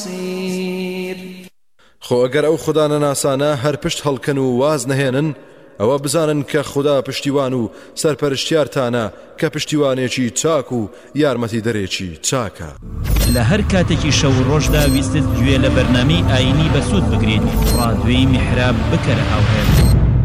خۆ ئەگەر ئەو خوددا نەناسانە هەر پشت هەڵکەن و واز نەهێنن ئەوە بزانن کە خوددا پشتیوان و سەرپەرشتیارتانە کە پشتیوانێکی چاک و یارمەتی دەرێکی چاکە. لە هەر کاتێکی شەو ڕۆژدا ویستت گوێ لە بەرنامەی ئاینی بەسوود بگرێت ڕادیۆی میحراب بکەرە هاوهێر.